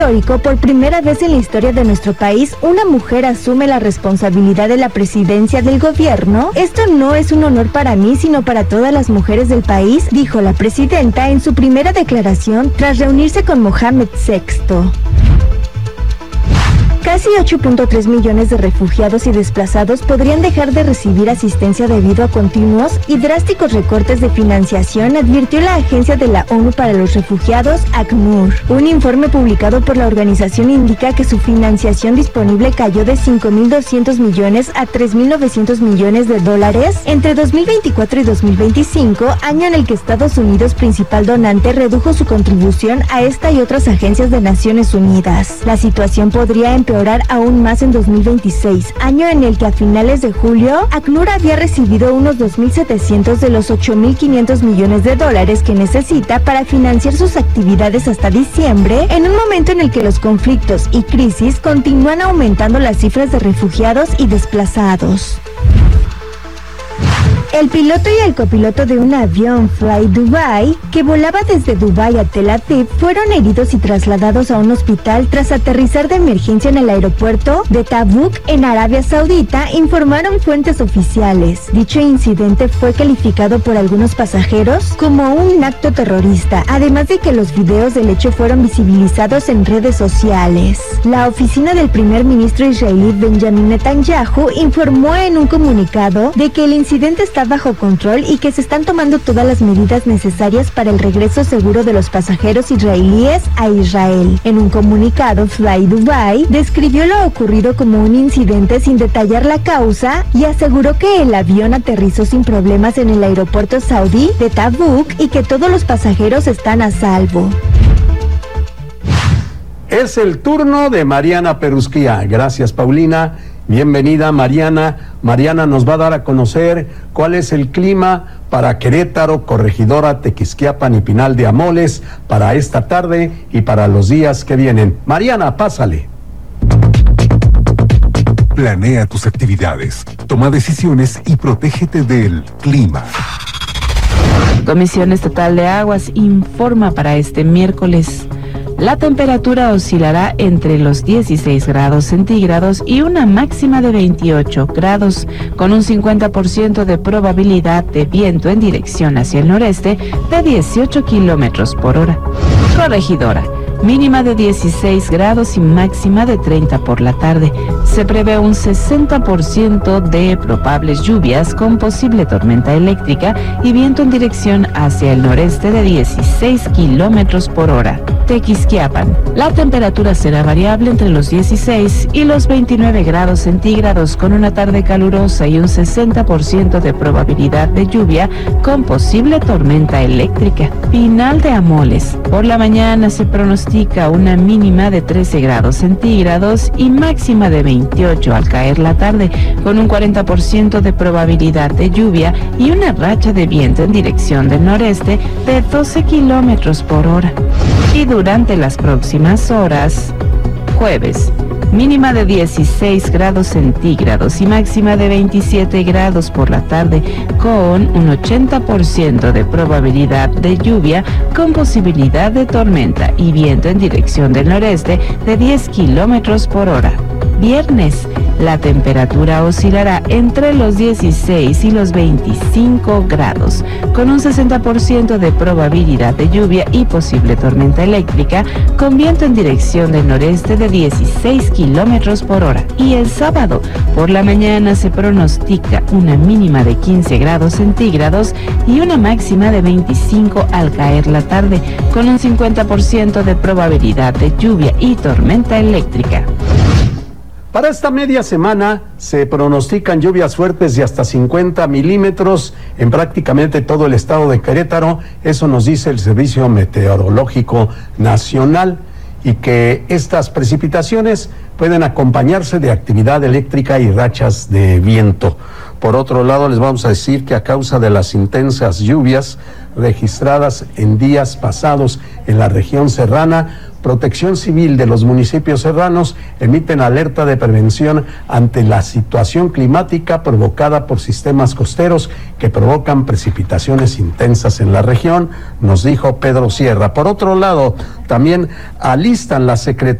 Histórico, por primera vez en la historia de nuestro país, una mujer asume la responsabilidad de la presidencia del gobierno. Esto no es un honor para mí, sino para todas las mujeres del país, dijo la presidenta en su primera declaración tras reunirse con Mohamed VI. Casi 8.3 millones de refugiados y desplazados podrían dejar de recibir asistencia debido a continuos y drásticos recortes de financiación, advirtió la Agencia de la ONU para los Refugiados, ACNUR. Un informe publicado por la organización indica que su financiación disponible cayó de 5.200 millones a 3.900 millones de dólares entre 2024 y 2025, año en el que Estados Unidos, principal donante, redujo su contribución a esta y otras agencias de Naciones Unidas. La situación podría empeorar aún más en 2026, año en el que a finales de julio, ACNUR había recibido unos 2.700 de los 8.500 millones de dólares que necesita para financiar sus actividades hasta diciembre, en un momento en el que los conflictos y crisis continúan aumentando las cifras de refugiados y desplazados. El piloto y el copiloto de un avión Fly Dubai, que volaba desde Dubái a Tel Aviv, fueron heridos y trasladados a un hospital tras aterrizar de emergencia en el aeropuerto de Tabuk, en Arabia Saudita, informaron fuentes oficiales. Dicho incidente fue calificado por algunos pasajeros como un acto terrorista, además de que los videos del hecho fueron visibilizados en redes sociales. La oficina del primer ministro israelí Benjamin Netanyahu informó en un comunicado de que el incidente está bajo control y que se están tomando todas las medidas necesarias para el regreso seguro de los pasajeros israelíes a Israel. En un comunicado, Fly Dubai describió lo ocurrido como un incidente sin detallar la causa y aseguró que el avión aterrizó sin problemas en el aeropuerto saudí de Tabuk y que todos los pasajeros están a salvo. Es el turno de Mariana Perusquía. Gracias, Paulina. Bienvenida, Mariana. Mariana nos va a dar a conocer cuál es el clima para Querétaro, Corregidora, Tequisquiapan y Pinal de Amoles para esta tarde y para los días que vienen. Mariana, pásale. Planea tus actividades, toma decisiones y protégete del clima. Comisión Estatal de Aguas informa para este miércoles. La temperatura oscilará entre los 16 grados centígrados y una máxima de 28 grados, con un 50% de probabilidad de viento en dirección hacia el noreste de 18 kilómetros por hora. Corregidora. Mínima de 16 grados y máxima de 30 por la tarde. Se prevé un 60% de probables lluvias con posible tormenta eléctrica y viento en dirección hacia el noreste de 16 kilómetros por hora. Tequisquiapan. La temperatura será variable entre los 16 y los 29 grados centígrados con una tarde calurosa y un 60% de probabilidad de lluvia con posible tormenta eléctrica. Pinal de Amoles. Por la mañana se pronostica una mínima de 13 grados centígrados y máxima de 28 al caer la tarde, con un 40% de probabilidad de lluvia y una racha de viento en dirección del noreste de 12 kilómetros por hora. Y durante las próximas horas, jueves, mínima de 16 grados centígrados y máxima de 27 grados por la tarde, con un 80% de probabilidad de lluvia con posibilidad de tormenta y viento en dirección del noreste de 10 kilómetros por hora. Viernes, la temperatura oscilará entre los 16 y los 25 grados, con un 60% de probabilidad de lluvia y posible tormenta eléctrica, con viento en dirección del noreste de 16 kilómetros por hora. Y el sábado, por la mañana se pronostica una mínima de 15 grados centígrados y una máxima de 25 al caer la tarde, con un 50% de probabilidad de lluvia y tormenta eléctrica. Para esta media semana se pronostican lluvias fuertes de hasta 50 milímetros en prácticamente todo el estado de Querétaro. Eso nos dice el Servicio Meteorológico Nacional, y que estas precipitaciones pueden acompañarse de actividad eléctrica y rachas de viento. Por otro lado, les vamos a decir que a causa de las intensas lluvias registradas en días pasados en la región serrana, Protección Civil de los municipios serranos emiten alerta de prevención ante la situación climática provocada por sistemas costeros que provocan precipitaciones intensas en la región, nos dijo Pedro Sierra. Por otro lado, también alistan la Secretaría